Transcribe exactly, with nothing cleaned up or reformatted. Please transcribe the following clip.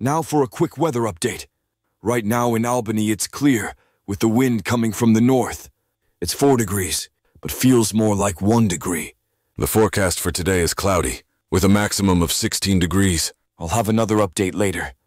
Now for a quick weather update. Right now in Albany it's clear, with the wind coming from the north. It's four degrees, but feels more like one degree. The forecast for today is cloudy, with a maximum of sixteen degrees. I'll have another update later.